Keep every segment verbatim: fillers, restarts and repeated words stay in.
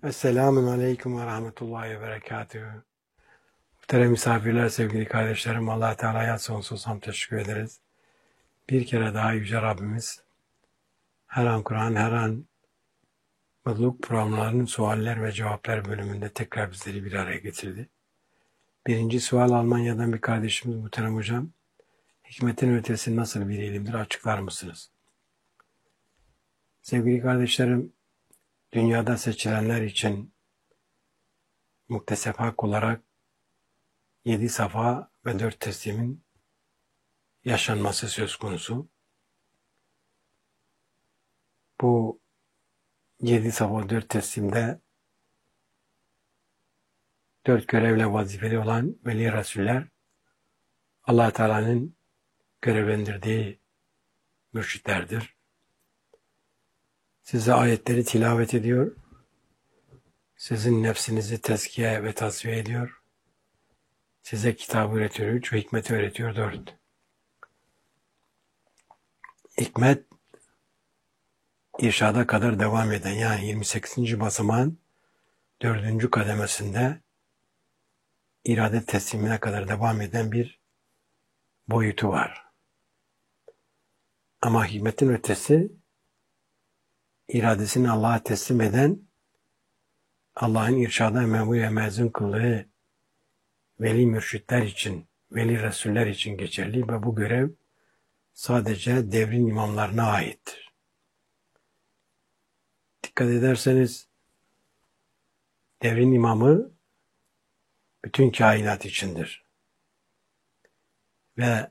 Esselamun Aleyküm ve Rahmetullahi ve Berekatühü. Muhterem misafirler, sevgili kardeşlerim, Allah Teala'ya sonsuz hamd teşekkür ederiz. Bir kere daha Yüce Rabbimiz, her an Kur'an, her an mutluluk programlarının sualler ve cevaplar bölümünde tekrar bizleri bir araya getirdi. Birinci sual Almanya'dan bir kardeşimiz Muhterem Hocam, hikmetin ötesi nasıl bir ilimdir, açıklar mısınız? Sevgili kardeşlerim, dünyada seçilenler için muktesep hak olarak yedi safa ve dört teslimin yaşanması söz konusu. Bu yedi safa dört teslimde dört görevle vazifeli olan veli rasuller Allah Teala'nın görevlendirdiği mürşitlerdir. Size ayetleri tilavet ediyor. Sizin nefsinizi tezkiye ve tasfiye ediyor. Size kitabı öğretiyor üç ve hikmeti öğretiyor dört. Hikmet irşada kadar devam eden, yani yirmi sekizinci basamağın dördüncü kademesinde irade teslimine kadar devam eden bir boyutu var. Ama hikmetin ötesi iradesini Allah'a teslim eden, Allah'ın irşada memur ve mezun kıldığı veli mürşitler için, veli resuller için geçerli ve bu görev sadece devrin imamlarına aittir. Dikkat ederseniz devrin imamı bütün kainat içindir. Ve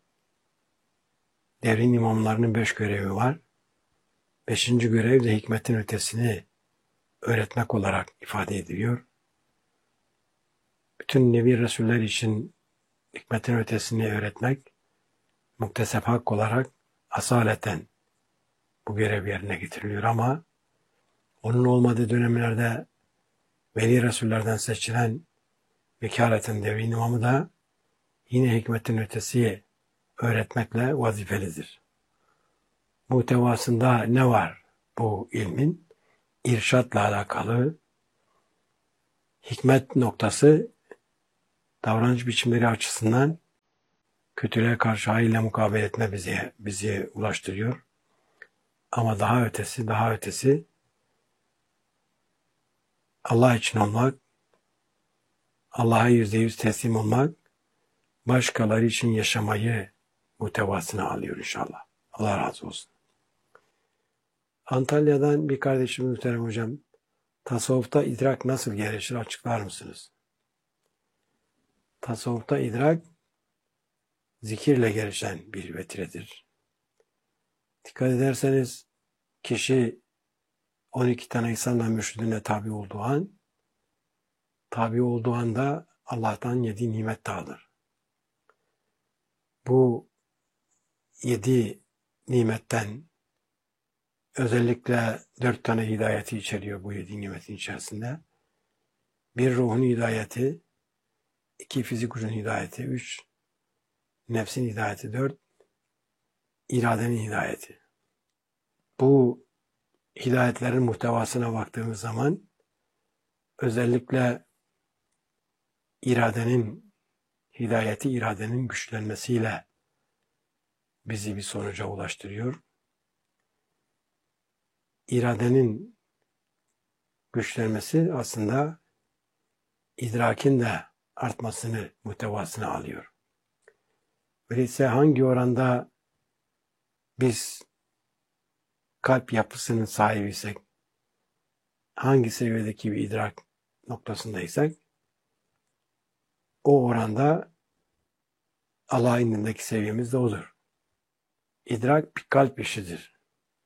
devrin imamlarının beş görevi var. Beşinci görev de hikmetin ötesini öğretmek olarak ifade ediliyor. Bütün nevi resuller için hikmetin ötesini öğretmek, muktesep hak olarak asaleten bu görev yerine getiriliyor ama onun olmadığı dönemlerde veli resullerden seçilen vekaleten devrin imamı da yine hikmetin ötesi öğretmekle vazifelidir. Muhtevasında ne var bu ilmin? İrşatla alakalı hikmet noktası davranış biçimleri açısından kötülüğe karşı hayırla mukabele etme bizi, bizi ulaştırıyor. Ama daha ötesi, daha ötesi Allah için olmak, Allah'a yüzde yüz teslim olmak, başkaları için yaşamayı muhtevasına alıyor inşallah. Allah razı olsun. Antalya'dan bir kardeşimiz Muhterem Hocam, tasavvufta idrak nasıl gelişir, açıklar mısınız? Tasavvufta idrak zikirle gelişen bir vetiredir. Dikkat ederseniz kişi on iki tane insanla mürşidine tabi olduğu an, tabi olduğu anda Allah'tan yedi nimet dağılır. Bu yedi nimetten özellikle dört tane hidayeti içeriyor bu yedi nimetin içerisinde. Bir ruhun hidayeti, iki fizik gücün hidayeti, üç nefsin hidayeti, dört iradenin hidayeti. Bu hidayetlerin muhtevasına baktığımız zaman özellikle iradenin hidayeti, iradenin güçlenmesiyle bizi bir sonuca ulaştırıyor. İradenin güçlenmesi aslında idrakin de artmasını, muhtevasını alıyor. Öyleyse hangi oranda biz kalp yapısının sahibiysek, hangi seviyedeki bir idrak noktasındaysak, o oranda Allah'ın indindeki seviyemiz de odur. İdrak bir kalp işidir.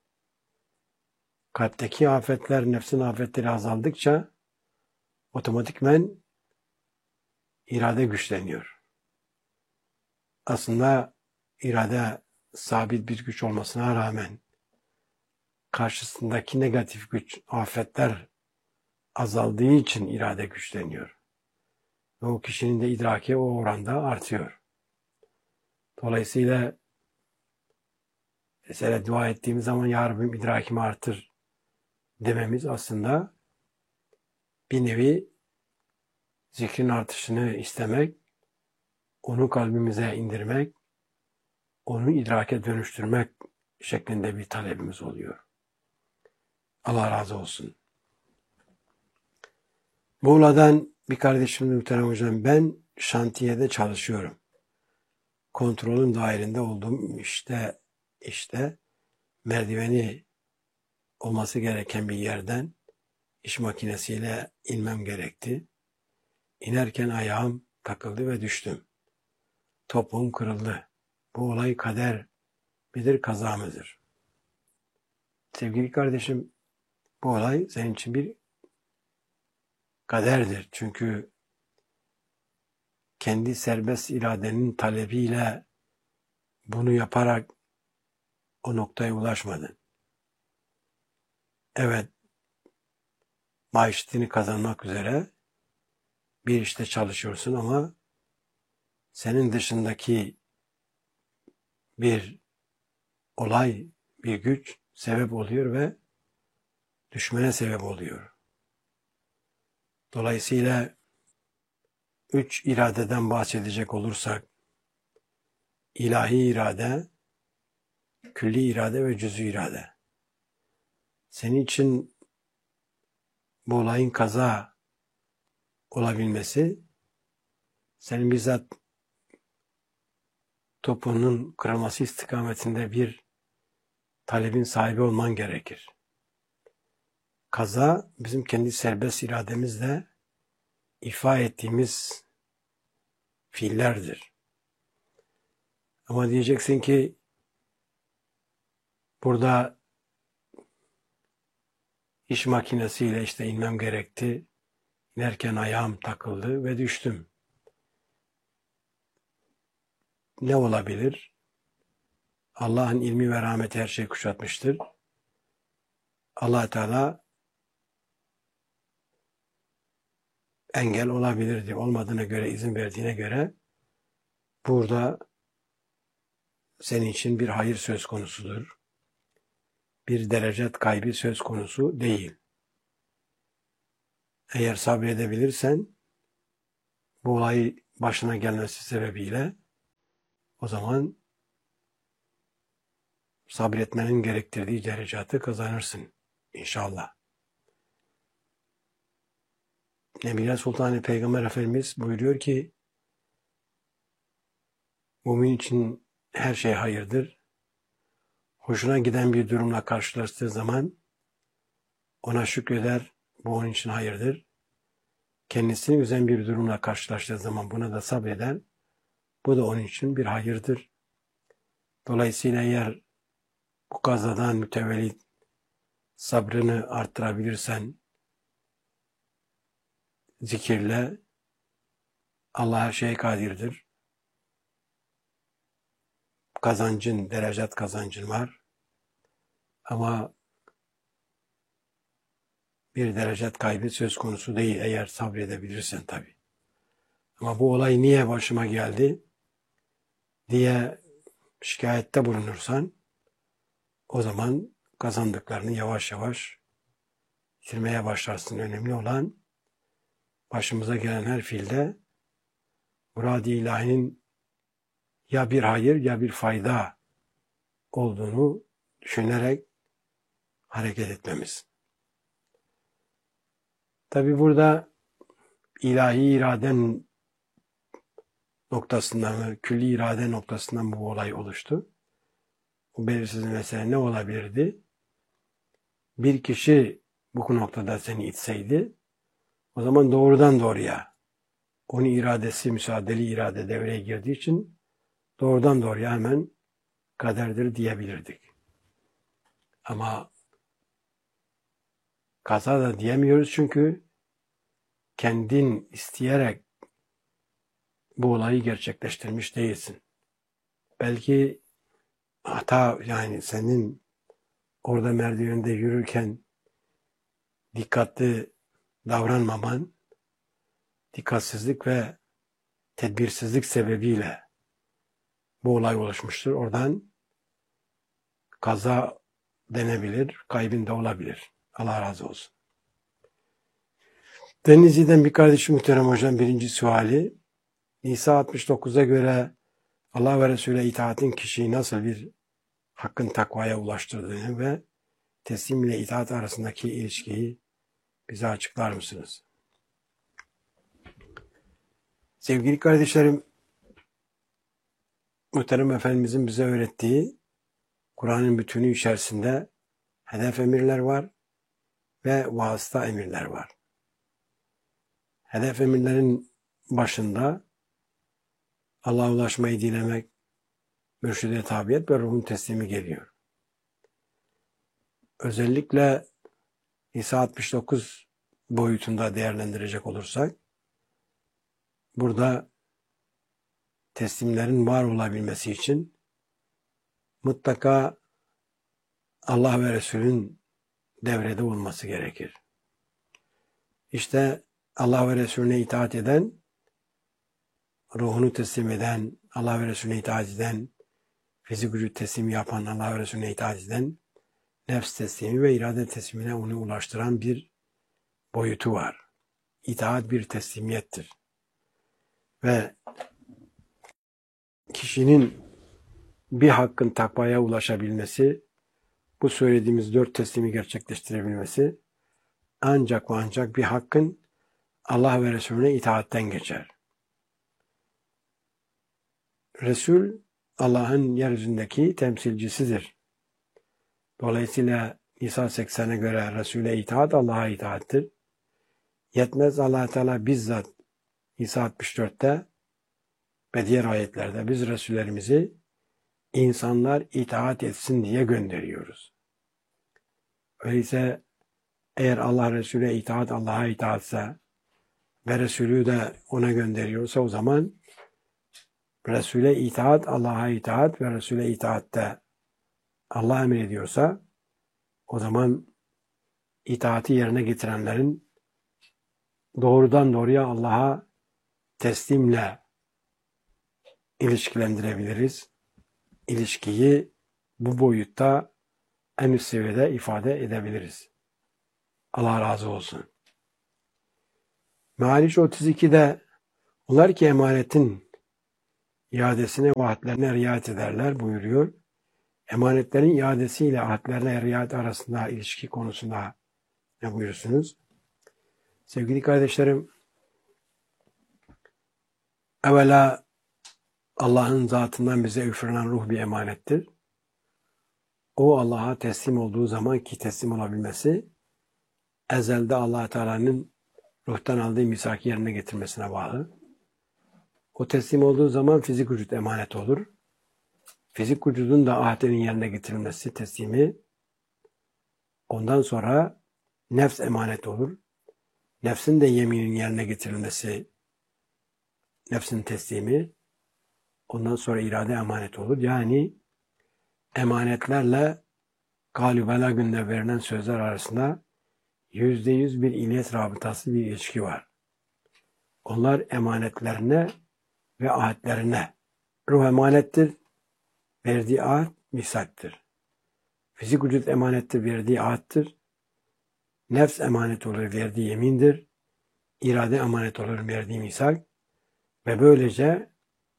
Kalpteki afetler, nefsin afetleri azaldıkça otomatikmen irade güçleniyor. Aslında irade sabit bir güç olmasına rağmen karşısındaki negatif güç, afetler azaldığı için irade güçleniyor. Ve o kişinin de idraki o oranda artıyor. Dolayısıyla mesela dua ettiğimiz zaman Ya Rabbim idrakimi artır dememiz aslında bir nevi zikrin artışını istemek, onu kalbimize indirmek, onu idrake dönüştürmek şeklinde bir talebimiz oluyor. Allah razı olsun. Muğla'dan bir kardeşimle muhterem hocam, ben şantiyede çalışıyorum. Kontrolün dahilinde olduğum işte işte merdiveni olması gereken bir yerden iş makinesiyle inmem gerekti. İnerken ayağım takıldı ve düştüm. Topuğum kırıldı. Bu olay kader midir, kaza mıdır? Sevgili kardeşim, bu olay senin için bir kaderdir. Çünkü kendi serbest iradenin talebiyle bunu yaparak o noktaya ulaşmadın. Evet, maişetini kazanmak üzere bir işte çalışıyorsun ama senin dışındaki bir olay, bir güç sebep oluyor ve düşmene sebep oluyor. Dolayısıyla üç iradeden bahsedecek olursak, ilahi irade, külli irade ve cüz'i irade. Senin için bu olayın kaza olabilmesi, senin bizzat topuğunun kırılması istikametinde bir talebin sahibi olman gerekir. Kaza, bizim kendi serbest irademizle ifa ettiğimiz fiillerdir. Ama diyeceksin ki, burada iş makinesiyle işte inmem gerekti. İnerken ayağım takıldı ve düştüm. Ne olabilir? Allah'ın ilmi ve rahmeti her şeyi kuşatmıştır. Allah Teala engel olabilirdi. Olmadığına göre, izin verdiğine göre burada senin için bir hayır söz konusudur. Bir derecet kaybı söz konusu değil. Eğer sabredebilirsen bu olay başına gelmesi sebebiyle o zaman sabretmenin gerektirdiği derecatı kazanırsın inşallah. Nebiler Sultanı Peygamber Efendimiz buyuruyor ki, mümin için her şey hayırdır. Hoşuna giden bir durumla karşılaştığı zaman ona şükreder, bu onun için hayırdır. Kendisini üzen bir durumla karşılaştığı zaman buna da sabreder, bu da onun için bir hayırdır. Dolayısıyla eğer bu kazadan mütevellit sabrını arttırabilirsen, zikirle, Allah her şeye kadirdir. Kazancın, derecat kazancın var. Ama bir derecat kaybı söz konusu değil eğer sabredebilirsen tabii. Ama bu olay niye başıma geldi diye şikayette bulunursan, o zaman kazandıklarını yavaş yavaş silmeye başlarsın. Önemli olan başımıza gelen her fiilde murad-ı ilahinin ya bir hayır ya bir fayda olduğunu düşünerek hareket etmemiz. Tabi burada ilahi iraden noktasından ve külli irade noktasından bu olay oluştu. Bu belirsiz mesele ne olabilirdi? Bir kişi bu noktada seni itseydi, o zaman doğrudan doğruya, onun iradesi, müsaadeli irade devreye girdiği için doğrudan doğruya hemen kaderdir diyebilirdik. Ama kaza da diyemiyoruz çünkü kendin isteyerek bu olayı gerçekleştirmiş değilsin. Belki hata, yani senin orada merdivende yürürken dikkatli davranmaman, dikkatsizlik ve tedbirsizlik sebebiyle bu olay oluşmuştur. Oradan kaza denebilir, kaybın da olabilir. Allah razı olsun. Denizli'den bir kardeşim muhterem hocam birinci suali. İsa altmış dokuza göre Allah ve Resul'e itaatin kişiyi nasıl bir hakkın takvaya ulaştırdığını ve teslim ile itaat arasındaki ilişkiyi bize açıklar mısınız? Sevgili kardeşlerim, muhterem Efendimizin bize öğrettiği Kur'an'ın bütünü içerisinde hedef emirler var ve vasıta emirler var. Hedef emirlerin başında Allah'a ulaşmayı dilemek, mürşide tabiyet ve ruhun teslimi geliyor. Özellikle İsa altmış dokuz boyutunda değerlendirecek olursak, burada teslimlerin var olabilmesi için mutlaka Allah ve Resul'ün devrede olması gerekir. İşte Allah ve Resulüne itaat eden, ruhunu teslim eden, Allah ve Resulüne itaat eden, fizik vücut teslimi yapan, Allah ve Resulüne itaat eden, nefs teslimi ve irade teslimine onu ulaştıran bir boyutu var. İtaat bir teslimiyettir. Ve kişinin bir hakkın takvaya ulaşabilmesi, bu söylediğimiz dört teslimi gerçekleştirebilmesi ancak ve ancak bir hakkın Allah ve Resulüne itaatten geçer. Resul, Allah'ın yeryüzündeki temsilcisidir. Dolayısıyla İsa seksene göre Resul'e itaat Allah'a itaattir. Yetmez, Allah Teala bizzat İsa altmış dörtte ve diğer ayetlerde biz Resullerimizi insanlar itaat etsin diye gönderiyoruz. Öyleyse eğer Allah Resul'e itaat Allah'a itaatse ve Resulü de ona gönderiyorsa o zaman Resul'e itaat Allah'a itaat ve Resul'e itaatte Allah emrediyorsa o zaman itaati yerine getirenlerin doğrudan doğruya Allah'a teslimle ilişkilendirebiliriz. İlişkiyi bu boyutta en üst seviyede ifade edebiliriz. Allah razı olsun. Me'ariç otuz ikide onlar ki emanetin iadesine ve ahdlerine riayet ederler buyuruyor. Emanetlerin iadesiyle ahdlerine riayet arasında ilişki konusunda ne buyursunuz? Sevgili kardeşlerim, evvela Allah'ın zatından bize üfürülen ruh bir emanettir. O Allah'a teslim olduğu zaman ki teslim olabilmesi ezelde Allah Teala'nın ruhtan aldığı misaki yerine getirmesine bağlı. O teslim olduğu zaman fizik vücut emanet olur. Fizik vücudun da ahdinin yerine getirilmesi teslimi. Ondan sonra nefs emanet olur. Nefsin de yeminin yerine getirilmesi nefsin teslimi. Ondan sonra irade emanet olur. Yani emanetlerle Galü Bela günde verilen sözler arasında yüzde yüz bir iliyet rabıtası bir ilişki var. Onlar emanetlerine ve ahitlerine. Ruh emanettir, verdiği ahit misaktir. Fizik vücut emanettir, verdiği ahitttir. Nefs emanet olur, verdiği yemindir. İrade emanet olur, verdiği misak. Ve böylece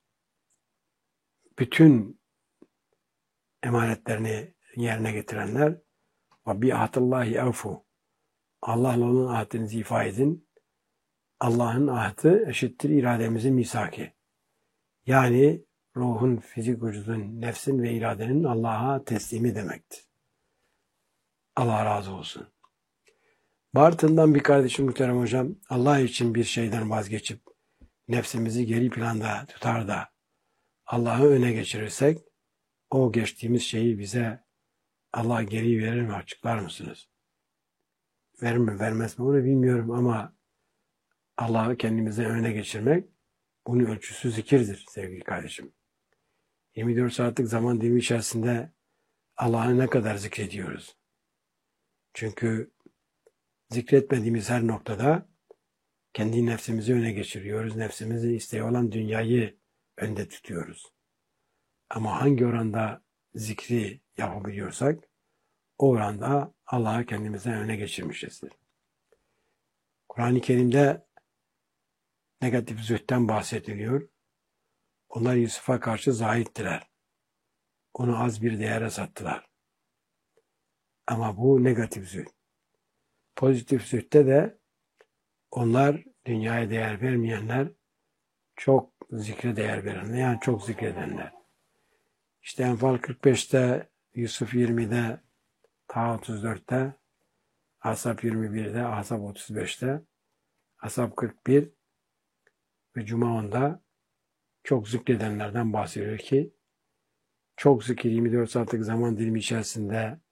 bütün emanetlerini yerine getirenler ve bi ahdillahi evfu. Allah'la olan ahdinizi ifa edin. Allah'ın ahdi eşittir irademizin misaki. Yani ruhun, fizik vücudun, nefsin ve iradenin Allah'a teslimi demektir. Allah razı olsun. Bartın'dan bir kardeşim muhterem hocam, Allah için bir şeyden vazgeçip nefsimizi geri planda tutar da Allah'ı öne geçirirsek o geçtiğimiz şeyi bize Allah geri verir mi, açıklar mısınız? Verir mi vermez mi onu bilmiyorum ama Allah'ı kendimize öne geçirmek bunun ölçüsü zikirdir sevgili kardeşim. yirmi dört saatlik zaman dilimi içerisinde Allah'ı ne kadar zikrediyoruz? Çünkü zikretmediğimiz her noktada kendi nefsimizi öne geçiriyoruz. Nefsimizin isteği olan dünyayı önde tutuyoruz. Ama hangi oranda zikri yapabiliyorsak o oranda Allah'ı kendimize öne geçirmişizdir. Kur'an-ı Kerim'de negatif zühtten bahsediliyor. Onlar Yusuf'a karşı zahittiler. Onu az bir değere sattılar. Ama bu negatif zühd. Pozitif zühdte de onlar dünyaya değer vermeyenler, çok zikre değer verenler, yani çok zikredenler. İşte Enfal kırk beşte, Yusuf yirmide, Taha otuz dörtte, Ahzab yirmi birde, Ahzab otuz beşte, Ahzab kırk bir ve Cuma onda çok zikredenlerden bahsediyor ki çok zikir yirmi dört saatlik zaman dilimi içerisinde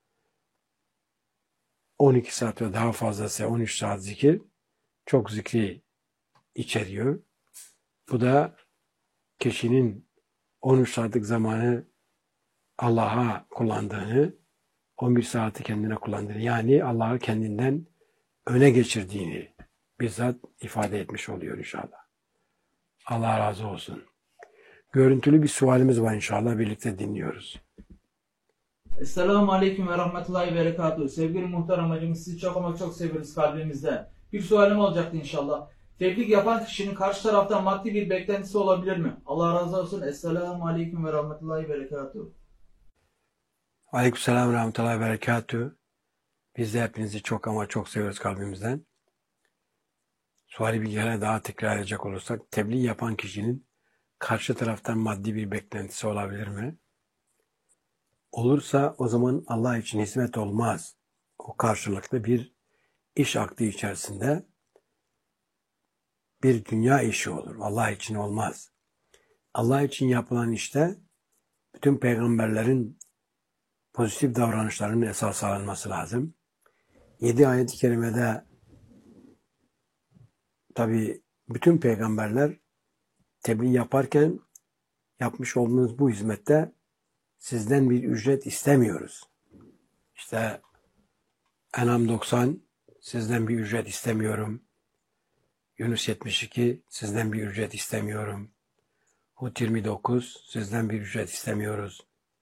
on iki saat ve daha fazlası on üç saat zikir çok zikri içeriyor. Bu da kişinin on üç saatlik zamanı Allah'a kullandığını, on bir saati kendine kullandığını, yani Allah'ı kendinden öne geçirdiğini bizzat ifade etmiş oluyor inşallah. Allah razı olsun. Görüntülü bir sualimiz var inşallah, birlikte dinliyoruz. Esselamu Aleyküm ve Rahmetullahi ve Berekatuhu. Sevgili muhterem hacımız, sizi çok ama çok seviyoruz kalbimizden. Bir sualim olacaktı inşallah. Tebliğ yapan kişinin karşı taraftan maddi bir beklentisi olabilir mi? Allah razı olsun. Esselamu Aleyküm ve Rahmetullahi ve Berekatuhu. Aleykümselam ve Rahmetullahi ve Berekatuhu. Biz de hepinizi çok ama çok seviyoruz kalbimizden. Suali bir kere daha tekrar edecek olursak, tebliğ yapan kişinin karşı taraftan maddi bir beklentisi olabilir mi? Olursa o zaman Allah için hizmet olmaz. O karşılıklı bir iş akdı içerisinde bir dünya işi olur. Allah için olmaz. Allah için yapılan işte bütün peygamberlerin pozitif davranışlarının esas alınması lazım. Yedi ayet-i kerimede tabi bütün peygamberler tebliğ yaparken yapmış olduğunuz bu hizmette sizden bir ücret istemiyoruz. İşte En'am doksan, sizden bir ücret istemiyorum. Yunus yetmiş iki, sizden bir ücret istemiyorum. Hud yirmi dokuz, sizden bir ücret istemiyoruz.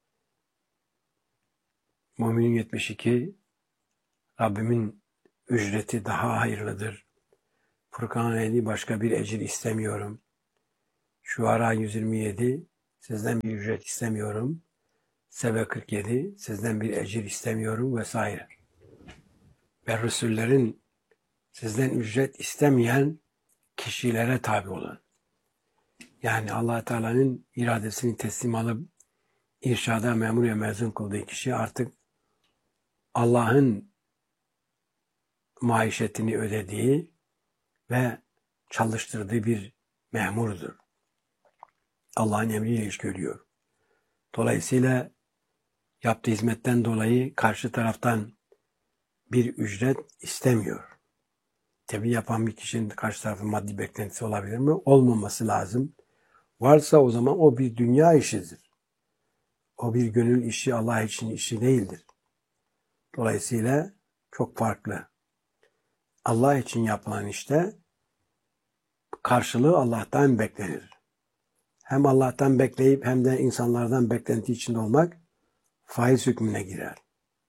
Mümin yetmiş iki, Rabbimin ücreti daha hayırlıdır. Furkan elli, başka bir ecir istemiyorum. Şuara yüz yirmi yedi, sizden bir ücret istemiyorum. Sebe kırk yedi, sizden bir ecir istemiyorum vesaire. Ve Resullerin sizden ücret istemeyen kişilere tabi olun. Yani Allah Teala'nın iradesini teslim alıp irşada memur ve mezun kıldığı kişi artık Allah'ın maişetini ödediği ve çalıştırdığı bir memurdur. Allah'ın emriyle iş görüyor. Dolayısıyla yaptığı hizmetten dolayı karşı taraftan bir ücret istemiyor. Tebliğ yapan bir kişinin karşı tarafın maddi beklentisi olabilir mi? Olmaması lazım. Varsa o zaman o bir dünya işidir. O bir gönül işi, Allah için işi değildir. Dolayısıyla çok farklı. Allah için yapılan işte karşılığı Allah'tan beklenir. Hem Allah'tan bekleyip hem de insanlardan beklenti içinde olmak faiz hükmüne girer.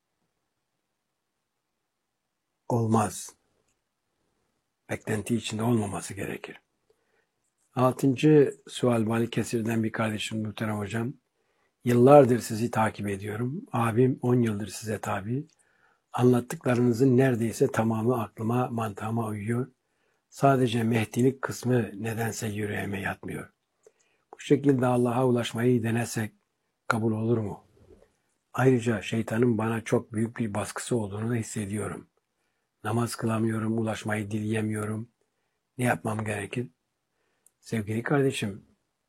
Olmaz. Beklenti içinde olmaması gerekir. Altıncı sual Malik Kesir'den bir kardeşim muhterem hocam. Yıllardır sizi takip ediyorum. Abim on yıldır size tabi. Anlattıklarınızın neredeyse tamamı aklıma, mantığıma uyuyor. Sadece Mehdilik kısmı nedense yüreğime yatmıyor. Bu şekilde Allah'a ulaşmayı denesek kabul olur mu? Ayrıca şeytanın bana çok büyük bir baskısı olduğunu da hissediyorum. Namaz kılamıyorum, ulaşmayı dileyemiyorum. Ne yapmam gerekir? Sevgili kardeşim,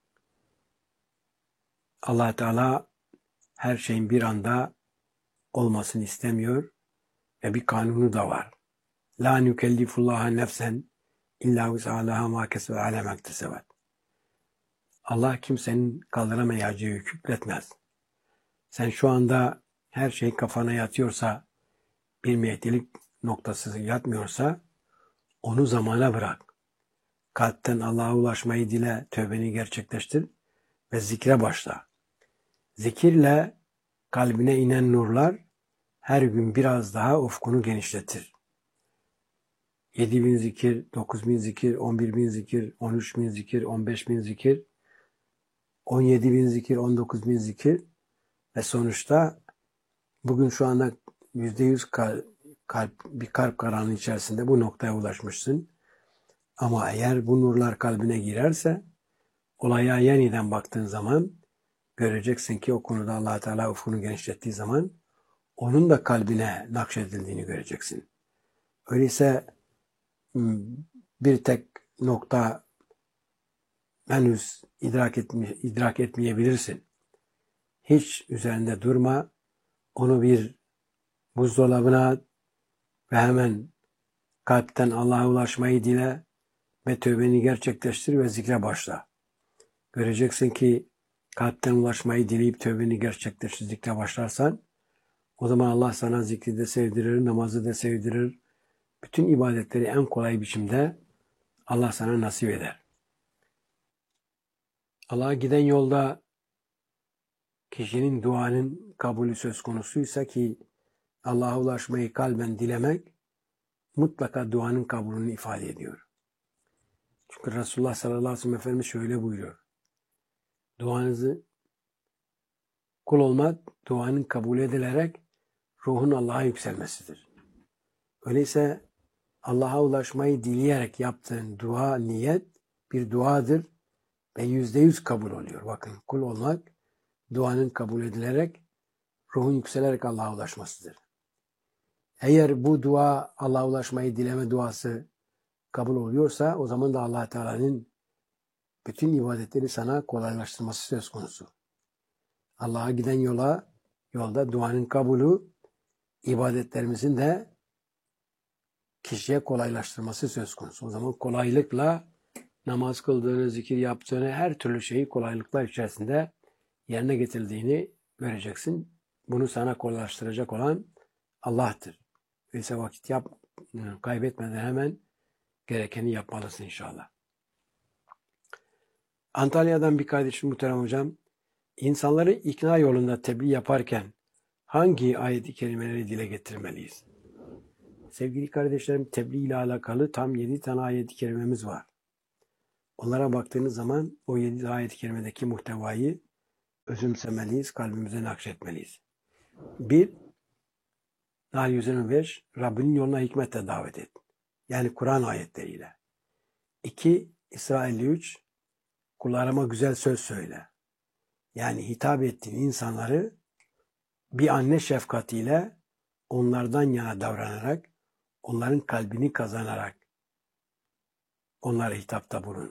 Allah Teala her şeyin bir anda olmasını istemiyor ve bir kanunu da var. La nükellifullaha nefsen illa vus'alaha ma kesebe ale mektesebat. Allah kimsenin kaldıramayacağı yükü yükletmez. Sen şu anda her şey kafana yatıyorsa, bir mehdilik noktası yatmıyorsa onu zamana bırak. Kalpten Allah'a ulaşmayı dile, tövbeni gerçekleştir ve zikre başla. Zikirle kalbine inen nurlar her gün biraz daha ufkunu genişletir. yedi bin zikir, dokuz bin zikir, on bir bin zikir, on üç bin zikir, on beş bin zikir, on yedi bin zikir, on dokuz bin zikir ve sonuçta bugün şu anda yüzde yüz kalp, kalp, bir kalp karanlığı içerisinde bu noktaya ulaşmışsın. Ama eğer bu nurlar kalbine girerse olaya yeniden baktığın zaman göreceksin ki o konuda Allah Teala ufkunu genişlettiği zaman onun da kalbine nakşedildiğini göreceksin. Öyleyse bir tek nokta henüz idrak, etme, idrak etmeyebilirsin. Hiç üzerinde durma. Onu bir buzdolabına at ve hemen kalpten Allah'a ulaşmayı dile ve tövbeni gerçekleştir ve zikre başla. Göreceksin ki kalpten ulaşmayı dileyip tövbeni gerçekleştir, zikre başlarsan o zaman Allah sana zikri de sevdirir, namazı da sevdirir. Bütün ibadetleri en kolay biçimde Allah sana nasip eder. Allah'a giden yolda kişinin duanın kabulü söz konusuysa ki Allah'a ulaşmayı kalben dilemek mutlaka duanın kabulünü ifade ediyor. Çünkü Resulullah sallallahu aleyhi ve sellem Efendimiz şöyle buyuruyor. Duanızı kul olmak, duanın kabul edilerek ruhun Allah'a yükselmesidir. Öyleyse Allah'a ulaşmayı dileyerek yaptığın dua, niyet bir duadır ve yüzde yüz kabul oluyor. Bakın kul olmak, duanın kabul edilerek, ruhun yükselerek Allah'a ulaşmasıdır. Eğer bu dua Allah'a ulaşmayı dileme duası kabul oluyorsa o zaman da Allah Teala'nın bütün ibadetleri sana kolaylaştırması söz konusu. Allah'a giden yola, yolda duanın kabulü, ibadetlerimizin de kişiye kolaylaştırması söz konusu. O zaman kolaylıkla namaz kıldığını, zikir yaptığını, her türlü şeyi kolaylıklar içerisinde yerine getirdiğini göreceksin. Bunu sana kolaylaştıracak olan Allah'tır. Öyleyse vakit yap, kaybetmeden hemen gerekeni yapmalısın inşallah. Antalya'dan bir kardeşim muhterem hocam, insanları ikna yolunda tebliğ yaparken hangi ayet-i kerimeleri dile getirmeliyiz? Sevgili kardeşlerim, tebliğ ile alakalı tam yedi tane ayet-i kerimemiz var. Onlara baktığınız zaman o yedi ayet-i kerimedeki muhtevayı özümsemeliyiz, kalbimize nakşetmeliyiz. Bir, Nahl yüz yirmi beş, Rabbinin yoluna hikmetle davet et. Yani Kur'an ayetleriyle. İki, İsra elli üç, kullarıma güzel söz söyle. Yani hitap ettiğin insanları bir anne şefkatiyle onlardan yana davranarak, onların kalbini kazanarak onlara hitapta bulun.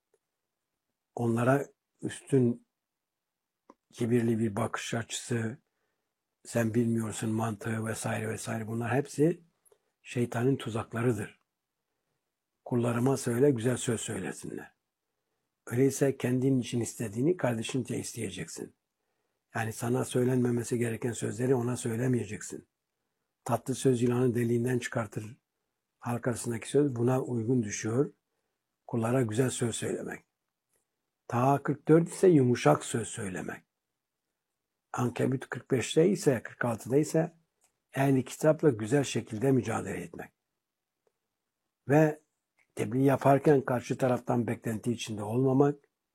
Onlara üstün kibirli bir bakış açısı, sen bilmiyorsun mantığı vesaire vesaire, bunlar hepsi şeytanın tuzaklarıdır. Kullarıma söyle, güzel söz söylesinler. Öyleyse kendin için istediğini kardeşin için isteyeceksin. Yani sana söylenmemesi gereken sözleri ona söylemeyeceksin. Tatlı söz yılanı deliğinden çıkartır. Halk arasındaki söz buna uygun düşüyor. Kullara güzel söz söylemek. Taha kırk dört ise yumuşak söz söylemek. Ankebut kırk beşte ise kırk altıda ise ehli kitapla güzel şekilde mücadele etmek. Ve tebliğ yaparken karşı taraftan beklenti içinde olmamak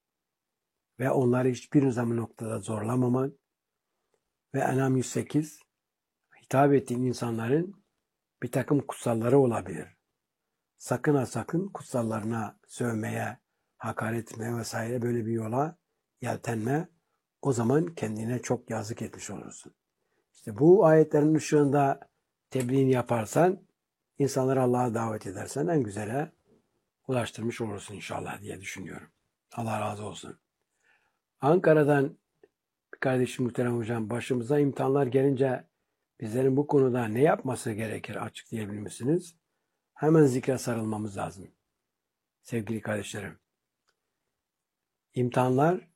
ve onları hiçbir zaman noktada zorlamamak ve En'am yüz sekiz hitap ettiğin insanların bir takım kutsalları olabilir. Sakın ha sakın kutsallarına sövmeye, hakaret etmeye vesaire böyle bir yola yeltenme. O zaman kendine çok yazık etmiş olursun. İşte bu ayetlerin ışığında tebliğini yaparsan, insanları Allah'a davet edersen en güzele ulaştırmış olursun inşallah diye düşünüyorum. Allah razı olsun. Ankara'dan bir kardeşim muhterem hocam, başımıza imtihanlar gelince bizlerin bu konuda ne yapması gerekir açıklayabilir misiniz? Hemen zikre sarılmamız lazım. Sevgili kardeşlerim, imtihanlar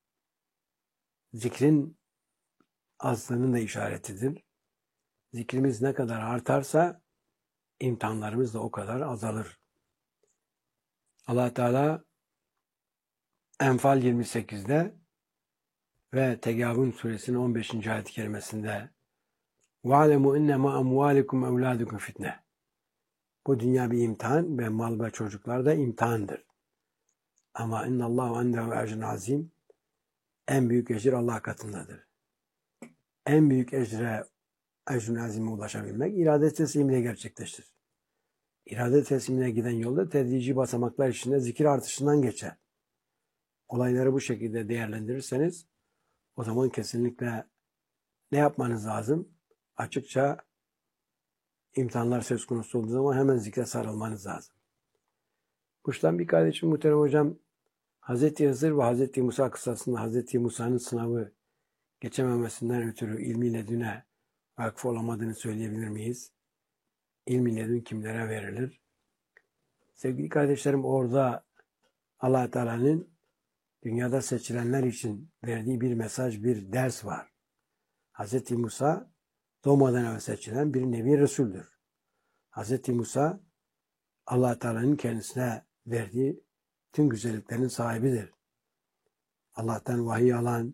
zikrin azlığının da işaretidir. Zikrimiz ne kadar artarsa imtihanlarımız da o kadar azalır. Allah Teala Enfal yirmi sekizde ve Tegabun suresinin on beşinci ayet-i kerimesinde وَعَلَمُوا اِنَّمَا اَمْوَالِكُمْ اَوْلَادُكُمْ fitne. Bu dünya bir imtihan ve mal ve çocuklar da imtihandır. Ama innallahu endehu ecrun azim. En büyük ecir Allah katındadır. En büyük ecre, ecrun azime ulaşabilmek irade teslimiyle gerçekleşir. İrade teslimine giden yolda tedrici basamaklar içinde zikir artışından geçer. Olayları bu şekilde değerlendirirseniz o zaman kesinlikle ne yapmanız lazım? Açıkça imtihanlar söz konusu olduğu zaman hemen zikre sarılmanız lazım. Kuştan bir kardeşim muhterem hocam, Hazreti Hızır ve Hazreti Musa kıssasında Hazreti Musa'nın sınavı geçememesinden ötürü ilmiyle düne vakıf olamadığını söyleyebilir miyiz? İlmiyle dün kimlere verilir? Sevgili kardeşlerim, orada Allah Teala'nın dünyada seçilenler için verdiği bir mesaj, bir ders var. Hazreti Musa doğmadan evvel seçilen bir nevi Resul'dür. Hazreti Musa Allah Teala'nın kendisine verdiği tüm güzelliklerin sahibidir. Allah'tan vahiy alan,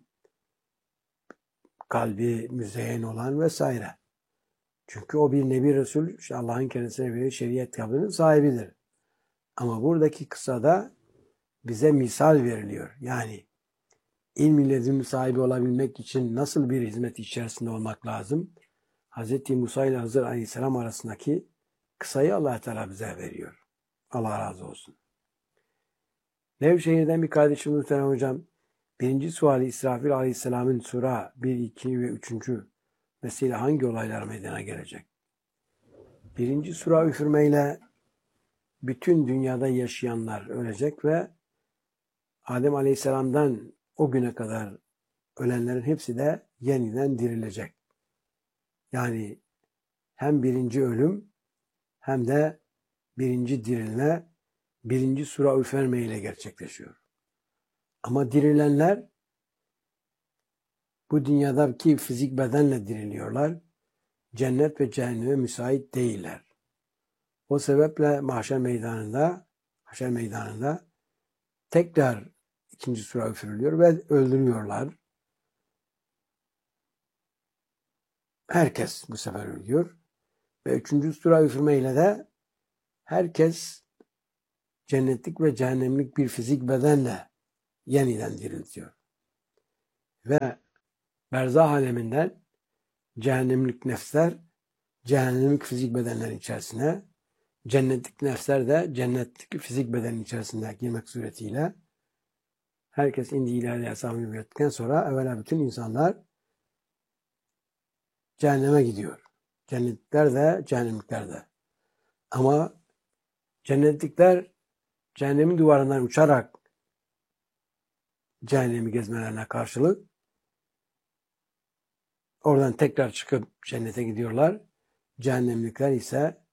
kalbi müzeyyen olan vesaire. Çünkü o bir nebi Resul, Allah'ın kendisine verdiği şeriat kitabının sahibidir. Ama buradaki kıssada bize misal veriliyor. Yani ilm ile sahibi olabilmek için nasıl bir hizmet içerisinde olmak lazım? Hz. Musa ile Hızır Aleyhisselam arasındaki kıssayı Allah Teala bize veriyor. Allah razı olsun. Nevşehir'den bir kardeşim muhterem hocam, birinci suali İsrafil Aleyhisselam'ın sura bir, iki ve üçüncü vesile hangi olaylar meydana gelecek? Birinci sura üfürmeyle bütün dünyada yaşayanlar ölecek ve Adem Aleyhisselam'dan o güne kadar ölenlerin hepsi de yeniden dirilecek. Yani hem birinci ölüm hem de birinci dirilme birinci sura üfürme ile gerçekleşiyor. Ama dirilenler bu dünyadaki fizik bedenle diriliyorlar. Cennet ve cehenneme müsait değiller. O sebeple mahşer meydanında, mahşer meydanında tekrar ikinci sura üfürülüyor ve öldürüyorlar. Herkes bu sefer ölüyor. Ve üçüncü sura üfürmeyle de herkes cennetlik ve cehennemlik bir fizik bedenle yeniden diriltiyor. Ve berzah aleminden cehennemlik nefsler cehennemlik fizik bedenlerin içerisine, cennetlik nefsler de cennetlik fizik bedenin içerisinde girmek suretiyle herkes indi ileride hesabını verdikten sonra evvela bütün insanlar cehenneme gidiyor. Cennetlikler de cehennemlikler de. Ama cennetlikler cehennemin duvarından uçarak cehennemi gezmelerine karşılık oradan tekrar çıkıp cennete gidiyorlar. Cehennemlikler ise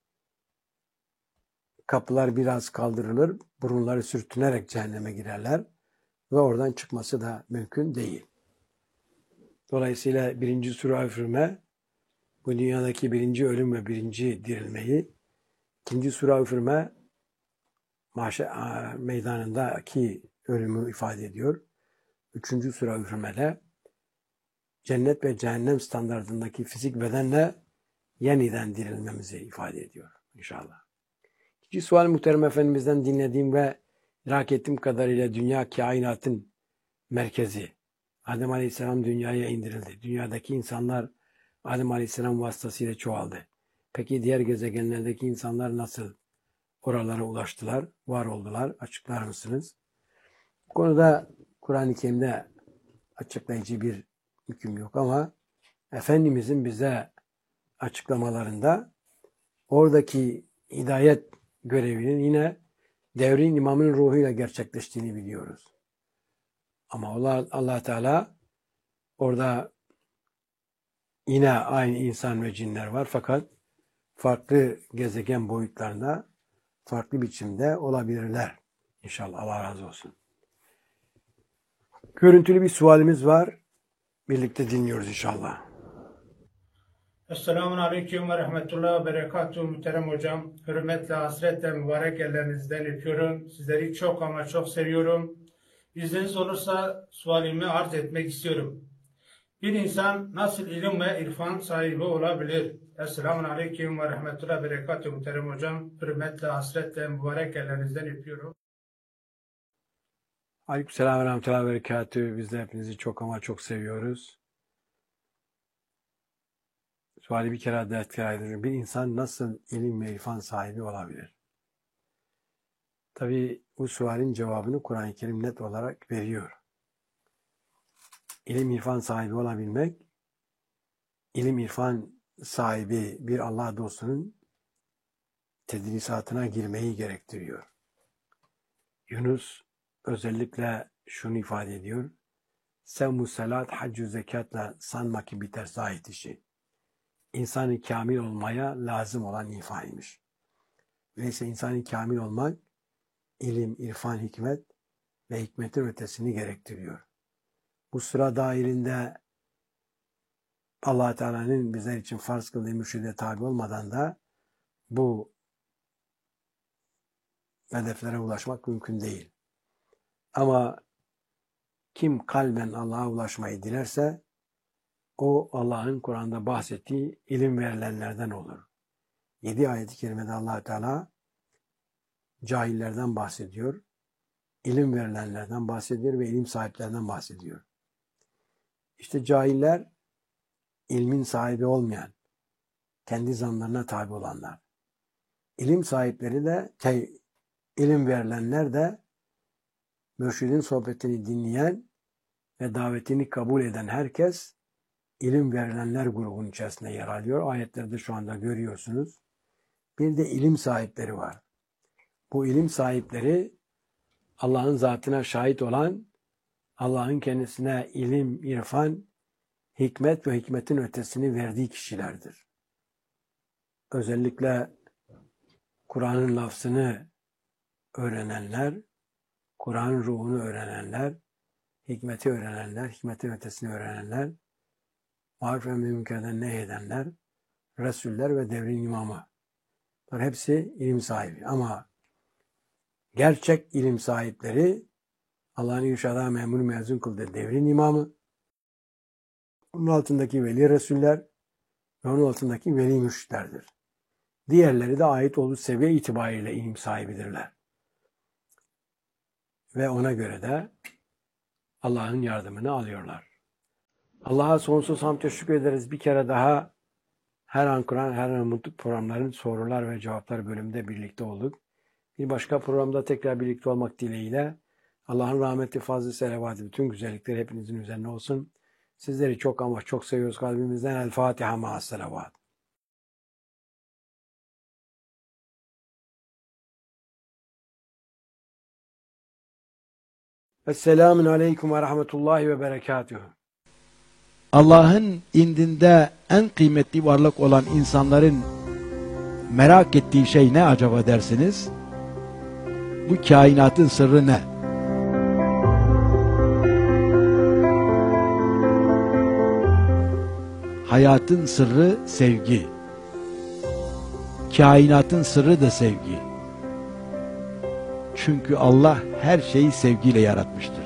kapılar biraz kaldırılır, burunları sürtünerek cehenneme girerler ve oradan çıkması da mümkün değil. Dolayısıyla birinci sura üfürme, bu dünyadaki birinci ölüm ve birinci dirilmeyi, ikinci sura üfürme, mahşer meydanındaki ölümü ifade ediyor. Üçüncü sura üfürmede cennet ve cehennem standartındaki fizik bedenle yeniden dirilmemizi ifade ediyor inşallah. İkinci sual muhterem Efendimiz'den dinlediğim ve idrak ettiğim kadarıyla dünya kainatın merkezi. Adem Aleyhisselam dünyaya indirildi. Dünyadaki insanlar Adem Aleyhisselam vasıtasıyla çoğaldı. Peki diğer gezegenlerdeki insanlar nasıl oralara ulaştılar, var oldular? Açıklar mısınız? Bu konuda Kur'an-ı Kerim'de açıklayıcı bir hüküm yok ama Efendimizin bize açıklamalarında oradaki hidayet görevinin yine devrin imamının ruhuyla gerçekleştiğini biliyoruz. Ama Allah, Allah Teala orada yine aynı insan ve cinler var fakat farklı gezegen boyutlarında farklı biçimde olabilirler. İnşallah Allah razı olsun. Görüntülü bir sualimiz var. Birlikte dinliyoruz inşallah. Esselamun Aleyküm ve Rahmetullah ve Berekatuhu muhterem hocam. Hürmetle, hasretle mübarek ellerinizden öpüyorum. Sizleri çok ama çok seviyorum. İzniniz olursa sualimi arz etmek istiyorum. Bir insan nasıl ilim ve irfan sahibi olabilir? Esselamun Aleyküm ve Rahmetullah ve Berekatuhu muhterem hocam. Hürmetle, hasretle, mübarek ellerinizden öpüyorum. Aleykümselam ve rahmetullahi ve berekatühü. Biz de hepinizi çok ama çok seviyoruz. Suali bir kere daha tekrar ediyorum. Bir insan nasıl ilim ve irfan sahibi olabilir? Tabii bu sualin cevabını Kur'an-ı Kerim net olarak veriyor. İlim irfan sahibi olabilmek, ilim irfan sahibi bir Allah dostunun tedrisatına girmeyi gerektiriyor. Yunus özellikle şunu ifade ediyor. Sevmu salat, haccü zekatla sanma ki biter zahit işi. İnsanı kamil olmaya lazım olan ifaymış. Öyleyse insanı kamil olmak, ilim, irfan, hikmet ve hikmetin ötesini gerektiriyor. Bu sıra dahilinde Allah Teala'nın bizler için farz kıldığı mürşide tabi olmadan da bu hedeflere ulaşmak mümkün değil. Ama kim kalben Allah'a ulaşmayı dilerse o Allah'ın Kur'an'da bahsettiği ilim verilenlerden olur. Yedi ayet-i kerimede Allah Teala cahillerden bahsediyor, ilim verilenlerden bahsediyor ve ilim sahiplerinden bahsediyor. İşte cahiller ilmin sahibi olmayan, kendi zanlarına tabi olanlar. İlim sahipleri de, şey, ilim verilenler de mürşidin sohbetini dinleyen ve davetini kabul eden herkes ilim verilenler grubunun içerisinde yer alıyor. Ayetlerde şu anda görüyorsunuz. Bir de ilim sahipleri var. Bu ilim sahipleri Allah'ın zatına şahit olan, Allah'ın kendisine ilim, irfan, hikmet ve hikmetin ötesini verdiği kişilerdir. Özellikle Kur'an'ın lafzını öğrenenler, Kur'an'ın ruhunu öğrenenler, hikmeti öğrenenler, hikmetin ötesini öğrenenler, maruf ve münkerden nehyedenler, Resuller ve devrin imamı. Bunlar hepsi ilim sahibi. Ama gerçek ilim sahipleri Allah'ın irşada memur mezun kıldığı devrin imamı, onun altındaki veli Resuller ve onun altındaki veli mürşitlerdir. Diğerleri de ait olduğu seviye itibariyle ilim sahibidirler. Ve ona göre de Allah'ın yardımını alıyorlar. Allah'a sonsuz hamd teşekkür ederiz. Bir kere daha her an Kur'an, her an mutluluk programların sorular ve cevaplar bölümünde birlikte olduk. Bir başka programda tekrar birlikte olmak dileğiyle Allah'ın rahmeti, fazlı, selavatı, bütün güzellikleri hepinizin üzerine olsun. Sizleri çok ama çok seviyoruz kalbimizden. El Fatiha ma'as selavat. Esselamun aleyküm ve rahmetullahi ve berekatuhu. Allah'ın indinde en kıymetli varlık olan insanların merak ettiği şey ne acaba dersiniz? Bu kainatın sırrı ne? Hayatın sırrı sevgi. Kainatın sırrı da sevgi. Çünkü Allah her şeyi sevgiyle yaratmıştır.